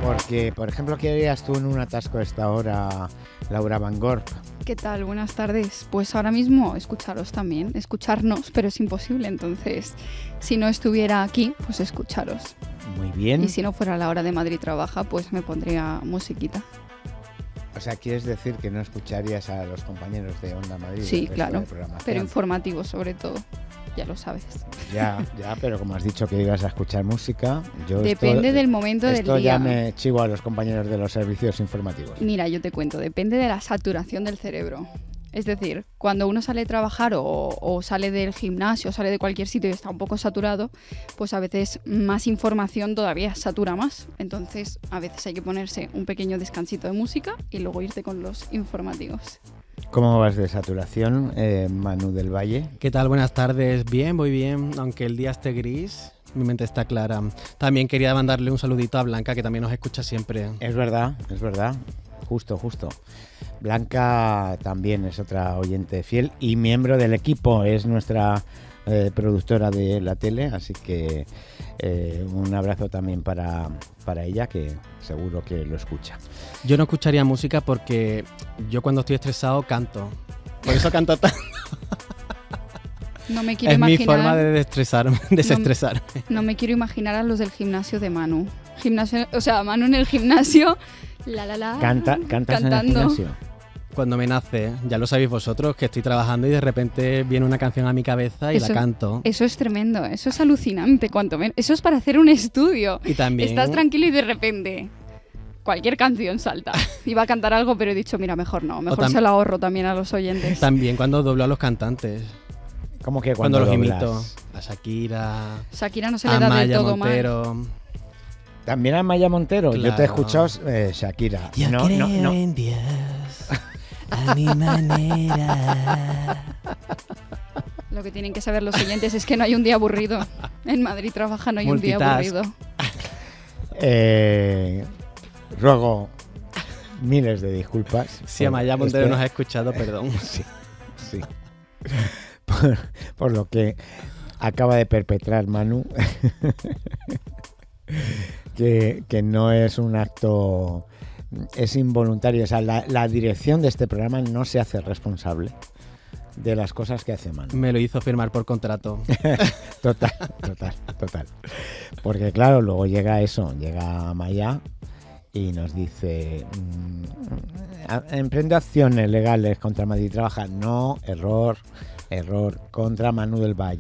Porque, por ejemplo, ¿qué harías tú en un atasco a esta hora, Laura Van Gorp? ¿Qué tal? Buenas tardes. Pues ahora mismo escucharos también, escucharnos, pero es imposible. Entonces, si no estuviera aquí, pues escucharos. Muy bien. Y si no fuera la hora de Madrid Trabaja, pues me pondría musiquita. O sea, ¿quieres decir que no escucharías a los compañeros de Onda Madrid? Sí, claro, pero informativos sobre todo, ya lo sabes. Ya, pero como has dicho que ibas a escuchar música, yo depende del momento del día. Esto ya me chivo a los compañeros de los servicios informativos. Mira, yo te cuento, depende de la saturación del cerebro. Es decir, cuando uno sale a trabajar o sale del gimnasio, sale de cualquier sitio y está un poco saturado, pues a veces más información todavía satura más. Entonces, a veces hay que ponerse un pequeño descansito de música y luego irte con los informativos. ¿Cómo vas de saturación, Manu del Valle? ¿Qué tal? Buenas tardes. Bien, voy bien, aunque el día esté gris. Mi mente está clara. También quería mandarle un saludito a Blanca, que también nos escucha siempre. Es verdad. Justo. Blanca también es otra oyente fiel y miembro del equipo, es nuestra productora de la tele, así que un abrazo también para ella, que seguro que lo escucha. Yo no escucharía música porque yo cuando estoy estresado canto. Por eso canto tanto. No me quiero es imaginar, mi forma de desestresarme. No me quiero imaginar a los del gimnasio de Manu. Manu en el gimnasio, ¿Cantas en el gimnasio? Cuando me nace, ya lo sabéis vosotros, que estoy trabajando y de repente viene una canción a mi cabeza y la canto. Eso es tremendo, eso es alucinante, cuanto menos. Eso es para hacer un estudio. Y también... Estás tranquilo y de repente cualquier canción salta. Iba a cantar algo, pero he dicho, mira, mejor no. Mejor se lo ahorro también a los oyentes. También cuando doblo a los cantantes. ¿Cómo que cuando los doblas? imito? A Shakira. Shakira no se le da del todo Montero. mal. También a Maya Montero. Claro. Yo te he escuchado Shakira. Yo creo en Dios, a mi manera. Lo que tienen que saber los oyentes es que no hay un día aburrido. En Madrid Trabaja, no hay un día aburrido. Ruego miles de disculpas. Si a Maya Montero nos ha escuchado, perdón. Sí. Por lo que acaba de perpetrar Manu, que no es un acto, es involuntario. O sea, la dirección de este programa no se hace responsable de las cosas que hace Manu. Me lo hizo firmar por contrato. Total. Porque claro, luego llega Maya y nos dice, emprende acciones legales contra Madrid Trabaja. No, error, contra Manu del Valle.